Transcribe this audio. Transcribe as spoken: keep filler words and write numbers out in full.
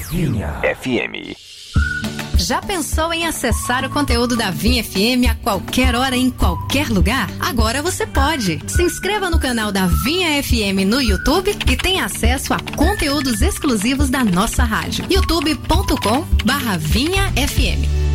Vinha F M. Já pensou em acessar o conteúdo da Vinha F M a qualquer hora, em qualquer lugar? Agora você pode. Se inscreva no canal da Vinha F M no YouTube e tenha acesso a conteúdos exclusivos da nossa rádio. youtube ponto com barra Vinha F M.